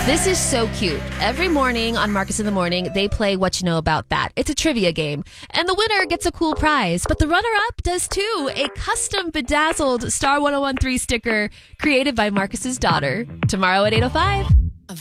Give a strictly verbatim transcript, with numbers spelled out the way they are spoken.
This is so cute. Every morning on Marcus in the Morning, they play What You Know About That. It's a trivia game. And the winner gets a cool prize. But the runner-up does too. A custom bedazzled Star ten thirteen sticker created by Marcus's daughter. Tomorrow at eight oh five.